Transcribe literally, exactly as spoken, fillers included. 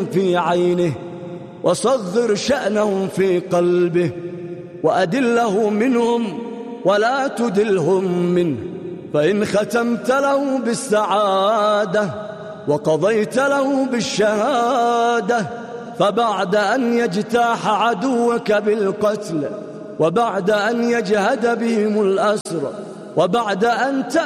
في عينه وصغر شأنهم في قلبه، وأدله منهم ولا تدلهم منه. فإن ختمت له بالسعادة وقضيت له بالشهادة، فبعد أن يجتاح عدوك بالقتل، وبعد أن يجهد بهم الأسر، وبعد أن